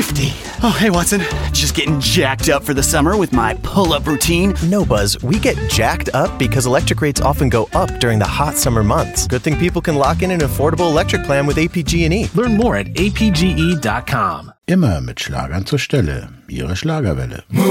nifty. Oh, hey, Watson. Just getting jacked up for the summer with my pull-up routine. No, Buzz, we get jacked up because electric rates often go up during the hot summer months. Good thing people can lock in an affordable electric plan with APG&E. Learn more at apge.com. Immer mit Schlagern zur Stelle. Ihre Schlagerwelle.